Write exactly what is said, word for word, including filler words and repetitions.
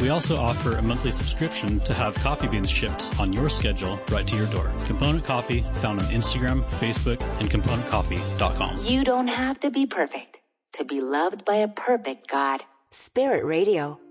We also offer a monthly subscription to have coffee beans shipped on your schedule right to your door. Component Coffee, found on Instagram, Facebook, and component coffee dot com. You don't have to be perfect to be loved by a perfect God. Spirit Radio.